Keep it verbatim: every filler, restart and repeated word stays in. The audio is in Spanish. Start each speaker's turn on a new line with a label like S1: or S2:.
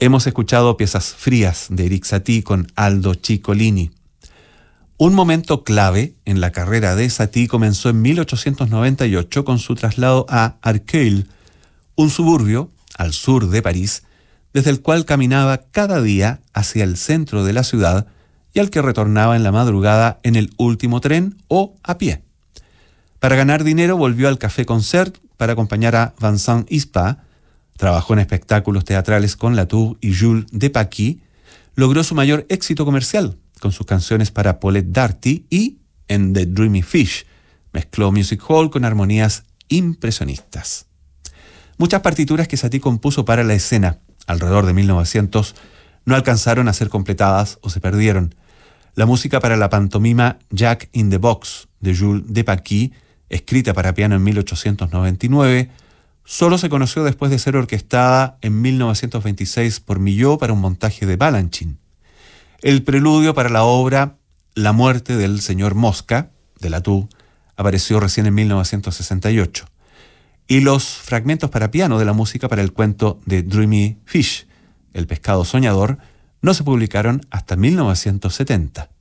S1: Hemos escuchado Piezas frías de Erik Satie con Aldo Ciccolini. Un momento clave en la carrera de Satie comenzó en mil ochocientos noventa y ocho con su traslado a Arcueil, un suburbio al sur de París, desde el cual caminaba cada día hacia el centro de la ciudad y al que retornaba en la madrugada en el último tren o a pie. Para ganar dinero volvió al Café Concert para acompañar a Vincent Ispa, trabajó en espectáculos teatrales con Latour y Jules Depaky, logró su mayor éxito comercial con sus canciones para Paulette Darty y en The Dreamy Fish mezcló music hall con armonías impresionistas. Muchas partituras que Satie compuso para la escena, alrededor de mil novecientos, no alcanzaron a ser completadas o se perdieron. La música para la pantomima Jack in the Box de Jules Depaky, escrita para piano en mil ochocientos noventa y nueve, solo se conoció después de ser orquestada en mil novecientos veintiséis por Milhaud para un montaje de Balanchine. El preludio para la obra La muerte del señor Mosca, de Latour, apareció recién en mil novecientos sesenta y ocho. Y los fragmentos para piano de la música para el cuento de Dreamy Fish, El pescado soñador, no se publicaron hasta mil novecientos setenta.